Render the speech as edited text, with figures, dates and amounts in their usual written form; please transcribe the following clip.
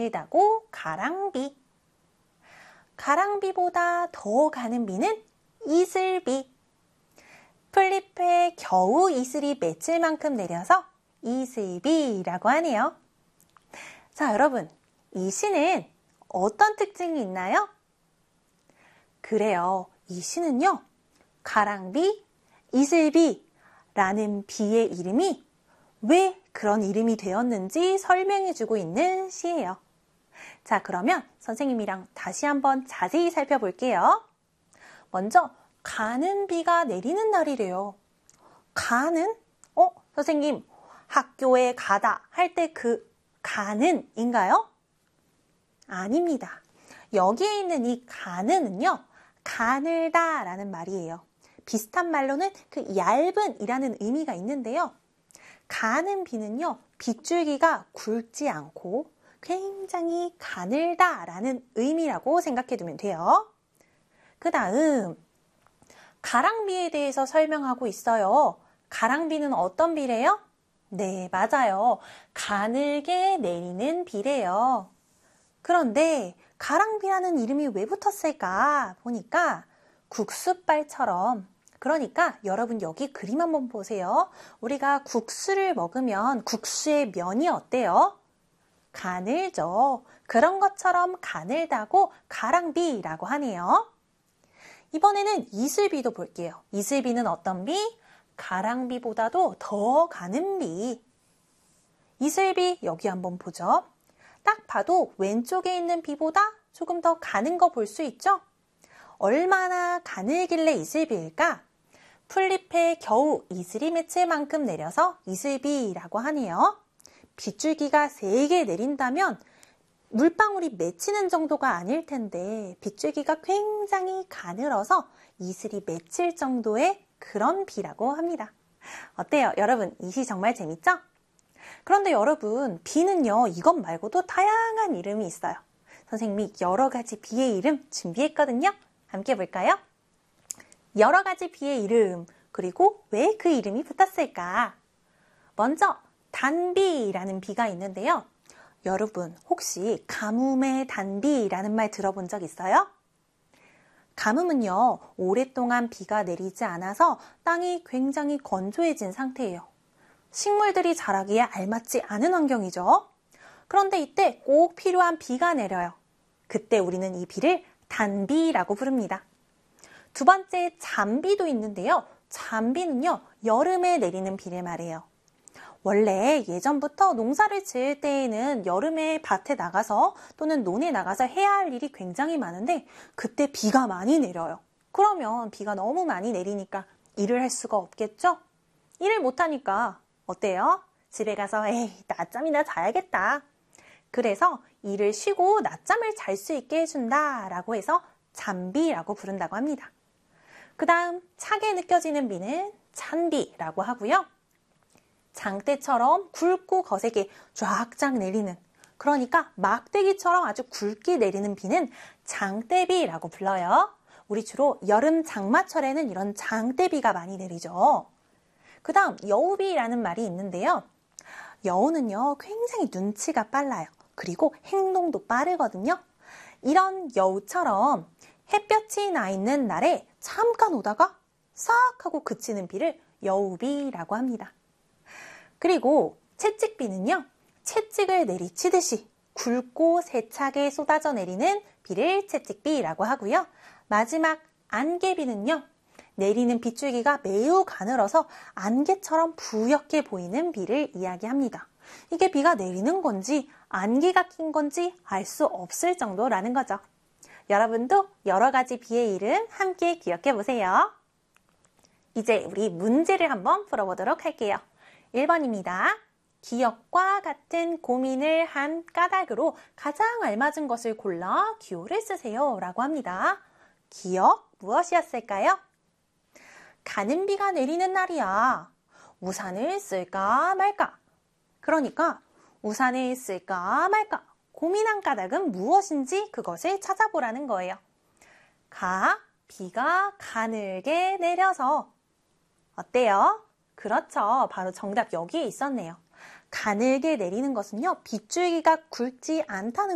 가늘다고 가랑비. 가랑비보다 더 가는 비는 이슬비. 풀잎에 겨우 이슬이 맺힐 만큼 내려서 이슬비라고 하네요. 자, 여러분, 이 시는 어떤 특징이 있나요? 그래요. 이 시는요, 가랑비, 이슬비라는 비의 이름이 왜 그런 이름이 되었는지 설명해주고 있는 시예요. 자, 그러면 선생님이랑 다시 한번 자세히 살펴볼게요. 먼저 가는 비가 내리는 날이래요. 가는? 선생님, 학교에 가다 할 때 그 가는인가요? 아닙니다. 여기에 있는 이 가는은요, 가늘다 라는 말이에요. 비슷한 말로는 그 얇은 이라는 의미가 있는데요. 가는 비는요, 빗줄기가 굵지 않고 굉장히 가늘다 라는 의미라고 생각해 두면 돼요. 그 다음, 가랑비에 대해서 설명하고 있어요. 가랑비는 어떤 비래요? 네, 맞아요. 가늘게 내리는 비래요. 그런데 가랑비라는 이름이 왜 붙었을까 보니까 국수빨처럼, 그러니까 여러분 여기 그림 한번 보세요. 우리가 국수를 먹으면 국수의 면이 어때요? 가늘죠. 그런 것처럼 가늘다고 가랑비라고 하네요. 이번에는 이슬비도 볼게요. 이슬비는 어떤 비? 가랑비보다도 더 가는 비. 이슬비 여기 한번 보죠. 딱 봐도 왼쪽에 있는 비보다 조금 더 가는 거 볼 수 있죠? 얼마나 가늘길래 이슬비일까? 풀잎에 겨우 이슬이 맺힐 만큼 내려서 이슬비라고 하네요. 빗줄기가 세게 내린다면 물방울이 맺히는 정도가 아닐 텐데 빗줄기가 굉장히 가늘어서 이슬이 맺힐 정도의 그런 비라고 합니다. 어때요? 여러분, 이 시 정말 재밌죠? 그런데 여러분, 비는요, 이것 말고도 다양한 이름이 있어요. 선생님이 여러 가지 비의 이름 준비했거든요. 함께 볼까요? 여러 가지 비의 이름, 그리고 왜 그 이름이 붙었을까? 먼저 단비라는 비가 있는데요. 여러분, 혹시 가뭄의 단비라는 말 들어본 적 있어요? 가뭄은요, 오랫동안 비가 내리지 않아서 땅이 굉장히 건조해진 상태예요. 식물들이 자라기에 알맞지 않은 환경이죠. 그런데 이때 꼭 필요한 비가 내려요. 그때 우리는 이 비를 단비라고 부릅니다. 두 번째, 잠비도 있는데요. 잠비는요, 여름에 내리는 비를 말해요. 원래 예전부터 농사를 지을 때에는 여름에 밭에 나가서 또는 논에 나가서 해야 할 일이 굉장히 많은데 그때 비가 많이 내려요. 그러면 비가 너무 많이 내리니까 일을 할 수가 없겠죠? 일을 못하니까 어때요? 집에 가서 낮잠이나 자야겠다. 그래서 일을 쉬고 낮잠을 잘 수 있게 해준다라고 해서 잠비라고 부른다고 합니다. 그 다음 차게 느껴지는 비는 찬비라고 하고요. 장대처럼 굵고 거세게 쫙쫙 내리는, 그러니까 막대기처럼 아주 굵게 내리는 비는 장대비라고 불러요. 우리 주로 여름 장마철에는 이런 장대비가 많이 내리죠. 그 다음 여우비라는 말이 있는데요. 여우는요, 굉장히 눈치가 빨라요. 그리고 행동도 빠르거든요. 이런 여우처럼 햇볕이 나 있는 날에 잠깐 오다가 싹 하고 그치는 비를 여우비라고 합니다. 그리고 채찍비는요, 채찍을 내리치듯이 굵고 세차게 쏟아져 내리는 비를 채찍비라고 하고요. 마지막 안개비는요, 내리는 빗줄기가 매우 가늘어서 안개처럼 부옇게 보이는 비를 이야기합니다. 이게 비가 내리는 건지 안개가 낀 건지 알 수 없을 정도라는 거죠. 여러분도 여러 가지 비의 이름 함께 기억해 보세요. 이제 우리 문제를 한번 풀어보도록 할게요. 1번입니다. 기역과 같은 고민을 한 까닭으로 가장 알맞은 것을 골라 기호를 쓰세요 라고 합니다. 기역 무엇이었을까요? 가는 비가 내리는 날이야. 우산을 쓸까 말까? 그러니까 우산을 쓸까 말까? 고민한 까닭은 무엇인지 그것을 찾아보라는 거예요. 비가 가늘게 내려서. 어때요? 그렇죠. 바로 정답 여기에 있었네요. 가늘게 내리는 것은요, 빗줄기가 굵지 않다는